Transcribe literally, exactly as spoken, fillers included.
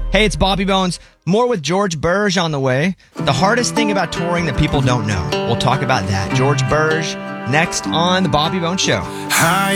Hey, it's Bobby Bones. More with George Burge on the way. The hardest thing about touring that people don't know. We'll talk about that. George Burge next on The Bobby Bones Show. Hi.